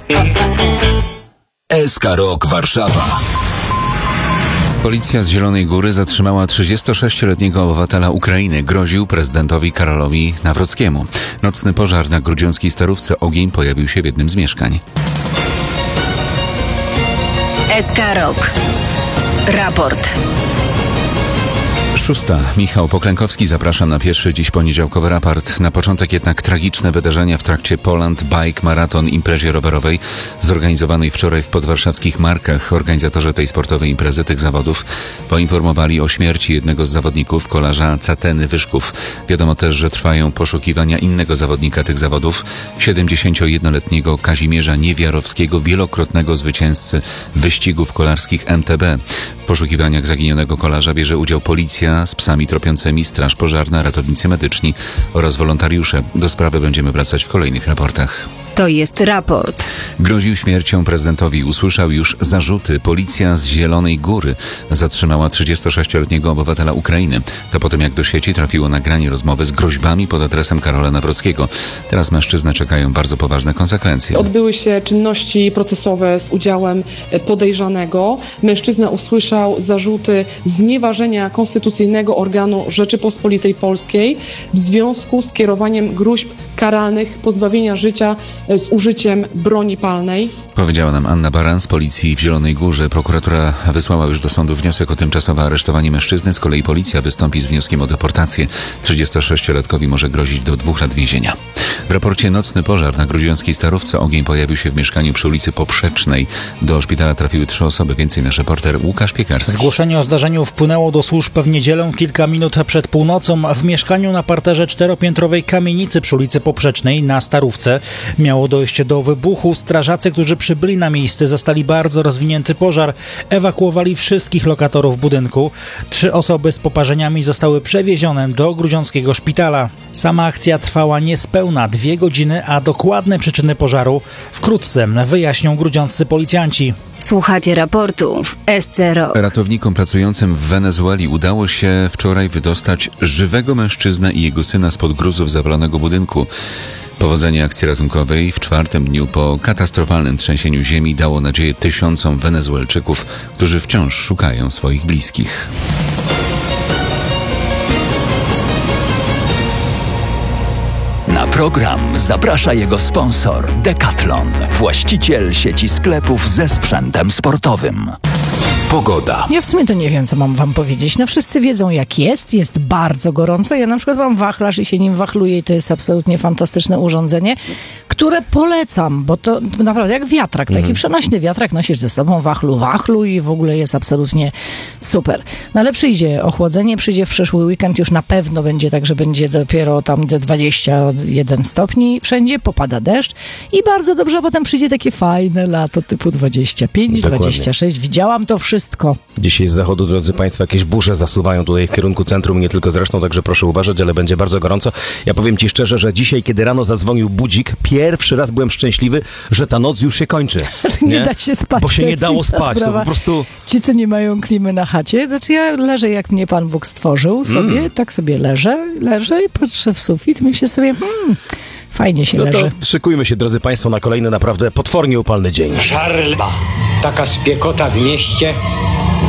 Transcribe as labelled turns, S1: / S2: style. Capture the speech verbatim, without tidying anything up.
S1: S K Rock Warszawa.
S2: Policja z Zielonej Góry zatrzymała trzydziestosześcioletniego obywatela Ukrainy. Groził prezydentowi Karolowi Nawrockiemu. Nocny pożar na grudziąckiej Starówce. Ogień pojawił się w jednym z mieszkań.
S3: S K Rock. Raport.
S2: Szósta. Michał Poklękowski zaprasza na pierwszy dziś poniedziałkowy raport. Na początek jednak tragiczne wydarzenia w trakcie Poland Bike Marathon, imprezie rowerowej zorganizowanej wczoraj w podwarszawskich Markach. Organizatorzy tej sportowej imprezy, tych zawodów, poinformowali o śmierci jednego z zawodników, kolarza Cateny Wyszków. Wiadomo też, że trwają poszukiwania innego zawodnika tych zawodów, siedemdziesięciojednoletniego Kazimierza Niewiarowskiego, wielokrotnego zwycięzcy wyścigów kolarskich M T B. W poszukiwaniach zaginionego kolarza bierze udział policja z psami tropiącymi, straż pożarna, ratownicy medyczni oraz wolontariusze. Do sprawy będziemy wracać w kolejnych raportach.
S3: To jest raport.
S2: Groził śmiercią prezydentowi. Usłyszał już zarzuty. Policja z Zielonej Góry zatrzymała trzydziestosześcioletniego obywatela Ukrainy. To po tym, jak do sieci trafiło nagranie rozmowy z groźbami pod adresem Karola Nawrockiego. Teraz mężczyznę czekają bardzo poważne konsekwencje.
S4: Odbyły się czynności procesowe z udziałem podejrzanego. Mężczyzna usłyszał zarzuty znieważenia konstytucyjnego organu Rzeczypospolitej Polskiej w związku z kierowaniem gróźb karalnych pozbawienia życia z użyciem broni palnej.
S2: Powiedziała nam Anna Baran z policji w Zielonej Górze. Prokuratura wysłała już do sądu wniosek o tymczasowe aresztowanie mężczyzny. Z kolei policja wystąpi z wnioskiem o deportację. trzydziestosześciolatkowi może grozić do dwóch lat więzienia. W raporcie nocny pożar na grudziąckiej Starówce. Ogień pojawił się w mieszkaniu przy ulicy Poprzecznej. Do szpitala trafiły trzy osoby. Więcej nasz reporter Łukasz Piekarski.
S5: Zgłoszenie o zdarzeniu wpłynęło do służb w niedzielę kilka minut przed północą. W mieszkaniu na parterze czteropiętrowej kamienicy przy ulicy Poprzecznej na Starówce miało dojść do wybuchu. Strażacy, którzy przybyli na miejsce, zastali bardzo rozwinięty pożar. Ewakuowali wszystkich lokatorów budynku. Trzy osoby z poparzeniami zostały przewiezione do grudziąckiego szpitala. Sama akcja trwała niespełna dwie godziny, a dokładne przyczyny pożaru wkrótce wyjaśnią grudziąccy policjanci.
S3: Słuchacie raportu w S C Rock.
S2: Ratownikom pracującym w Wenezueli udało się wczoraj wydostać żywego mężczyznę i jego syna spod gruzów zawalonego budynku. Powodzenie akcji ratunkowej w czwartym dniu po katastrofalnym trzęsieniu ziemi dało nadzieję tysiącom Wenezuelczyków, którzy wciąż szukają swoich bliskich.
S1: Na program zaprasza jego sponsor Decathlon, właściciel sieci sklepów ze sprzętem sportowym. Pogoda.
S6: Ja w sumie to nie wiem, co mam wam powiedzieć. No wszyscy wiedzą, jak jest. Jest bardzo gorąco. Ja na przykład mam wachlarz i się nim wachluję i to jest absolutnie fantastyczne urządzenie, które polecam, bo to naprawdę jak wiatrak, taki mm. przenośny wiatrak nosisz ze sobą, wachlu, wachlu i w ogóle jest absolutnie super. No ale przyjdzie ochłodzenie, przyjdzie w przyszły weekend, już na pewno będzie tak, że będzie dopiero tam ze dwadzieścia jeden stopni wszędzie, popada deszcz i bardzo dobrze, a potem przyjdzie takie fajne lato typu dwadzieścia pięć, dwadzieścia sześć. Widziałam to wszystko.
S7: Dzisiaj z zachodu, drodzy Państwo, jakieś burze zasuwają tutaj w kierunku centrum, nie tylko zresztą, także proszę uważać, ale będzie bardzo gorąco. Ja powiem Ci szczerze, że dzisiaj, kiedy rano zadzwonił budzik, pierwszy raz byłem szczęśliwy, że ta noc już się kończy.
S6: nie, nie da się spać.
S7: Bo się nie dało spać, to po prostu...
S6: Ci, co nie mają klimy na chacie, znaczy ja leżę, jak mnie Pan Bóg stworzył sobie, mm. tak sobie leżę, leżę i patrzę w sufit, myślę sobie, hmm, fajnie się
S7: no
S6: leży.
S7: To szykujmy się, drodzy Państwo, na kolejny naprawdę potwornie upalny dzień.
S8: Żarlba, taka spiekota w mieście,